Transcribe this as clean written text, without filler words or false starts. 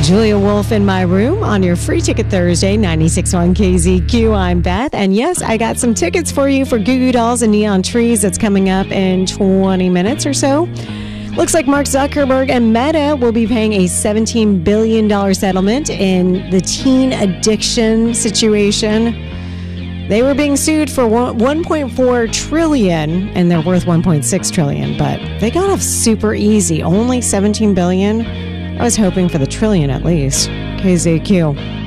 Julia Wolf in my room on your Free Ticket Thursday, 96.1 KZQ. I'm Beth. And yes, I got some tickets for you for Goo Goo Dolls and Neon Trees. That's coming up in 20 minutes or so. Looks like Mark Zuckerberg and Meta will be paying a $17 billion settlement in the teen addiction situation. They were being sued for $1.4 trillion, and they're worth $1.6 trillion, but they got off super easy. Only $17 billion. I was hoping for the trillion at least. KZQ.